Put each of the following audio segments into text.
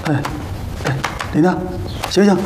琳娜，醒醒！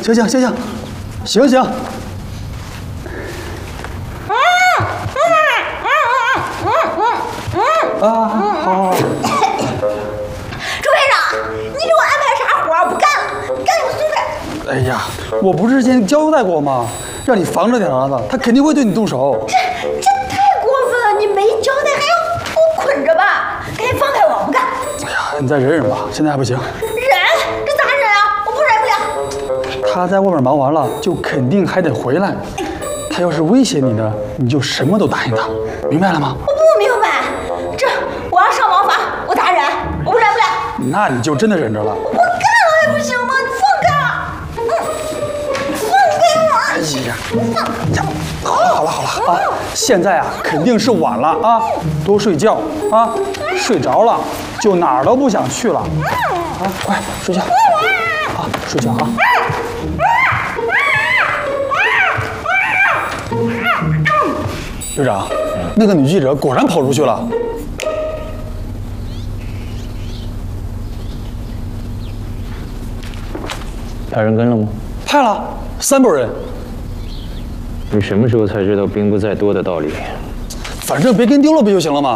好。 朱排长，你给我安排啥活？不干了，干给我松开！ 哎呀，我不是之前交代过吗？让你防着点儿子，他肯定会对你动手。 这太过分了！你没交代还要给我捆着吧？赶紧放开我！不干！ 哎呀，你再忍忍吧，现在还不行。 忍？这咋忍啊？我不忍不了。 他在外面忙完了，就肯定还得回来。他要是威胁你呢，你就什么都答应他，明白了吗？ 我不明白，我要上王法，我咋忍？我不忍不了。 那你就真的忍着了。 我干了还不行吗？你放开啊！放开我！ 哎呀，好了啊！现在啊，肯定是晚了啊，多睡觉啊，睡着了就哪儿都不想去了啊！快睡觉啊，睡觉啊！队长，那个女记者果然跑出去了。 派人跟了吗？ 派了3拨人。 你什么时候才知道兵不在多的道理？ 反正别跟丢了不就行了吗？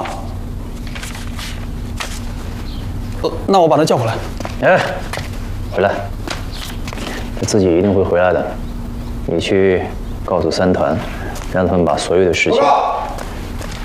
那我把他叫回来。 哎，回来，他自己一定会回来的。你去告诉3团，让他们把所有的事情